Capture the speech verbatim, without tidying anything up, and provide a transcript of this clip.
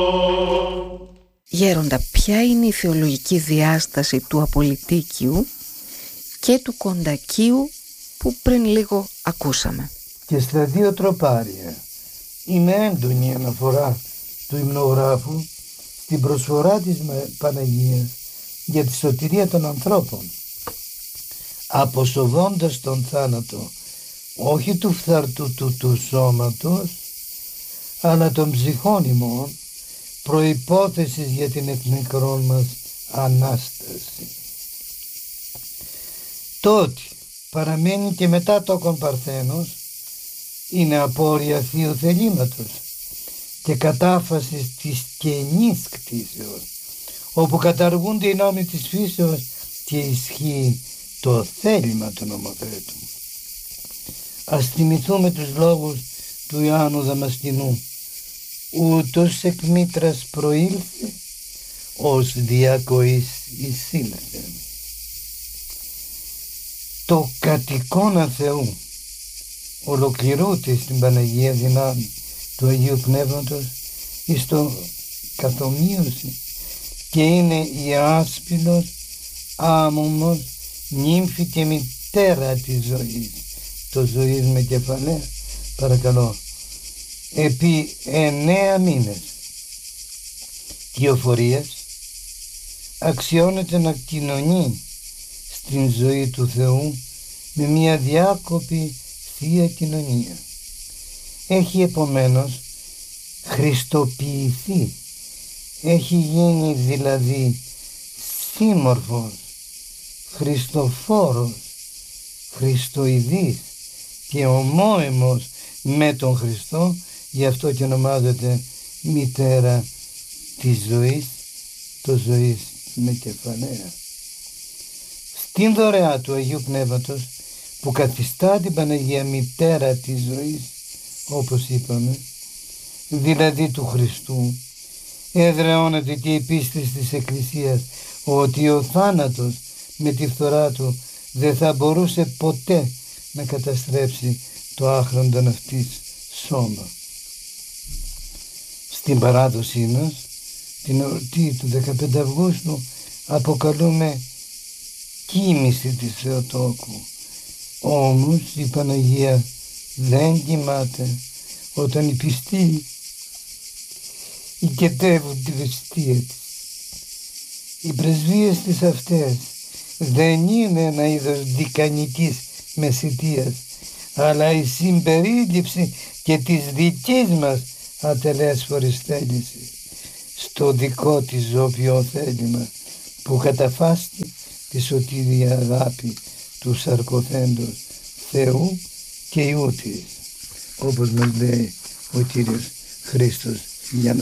Γέροντα, ποια είναι η θεολογική διάσταση του απολυτίκιου και του κοντακίου που πριν λίγο ακούσαμε? Και στα δύο τροπάρια είναι έντονη η αναφορά του υμνογράφου στην προσφορά της Παναγίας για τη σωτηρία των ανθρώπων, αποσοβώντας τον θάνατο όχι του φθαρτού του, του σώματος, αλλά των ψυχών ημών, προϋπόθεσης για την εκ νεκρών μας Ανάσταση. Τότε παραμένει και μετά το Παρθένος, είναι απόρρια θείου θελήματος και κατάφασης της καινής κτήσεως, όπου καταργούνται οι νόμοι της φύσεως και ισχύει το θέλημα του νομοθέτου. Ας θυμηθούμε τους λόγους του Ιωάννου Δαμασκηνού: ούτως εκ μήτρας προήλθε, ως διακοής εισήλθε. Το κατοικώνα Θεού ολοκληρούται στην Παναγία δυνάμει του Αγίου Πνεύματος εις το καθομοίωση και είναι η άσπυλος, άμωμος, νύμφη και μητέρα της ζωής, το ζωής με κεφαλαία, παρακαλώ, επί εννέα μήνες κυοφορίας αξιώνεται να κοινωνεί στην ζωή του Θεού με μια διάκοπη θεία κοινωνία. Έχει επομένως χριστοποιηθεί, έχει γίνει δηλαδή σύμμορφος, χριστοφόρος, χριστοειδής και ομόαιμος με τον Χριστό, γι' αυτό και ονομάζεται μητέρα της ζωής, το ζωής με κεφαλαία. Στην δωρεά του Αγίου Πνεύματος που καθιστά την Παναγία μητέρα της ζωής, όπως είπαμε, δηλαδή του Χριστού, εδραιώνεται και η πίστη της Εκκλησίας ότι ο θάνατος με τη φθορά του δεν θα μπορούσε ποτέ να καταστρέψει το άχραντον αυτής σώμα. Στην παράδοσή μας, την εορτή του δεκαπέντε Αυγούστου αποκαλούμε κοίμηση της Θεοτόκου. Όμως η Παναγία δεν κοιμάται όταν οι πιστοί οικετεύουν τη βεστία της. Οι πρεσβείες της αυτές δεν είναι ένα είδος δικανικής μεσητείας, αλλά η συμπερίληψη και της δικής μας ατελέσφορης θέλησης στο δικό της ζώπιο θέλημα που καταφάστη τη σωτήρια αγάπη του σαρκοθέντος Θεού και Υιού της, όπως μας λέει ο Κύριος Χριστός για να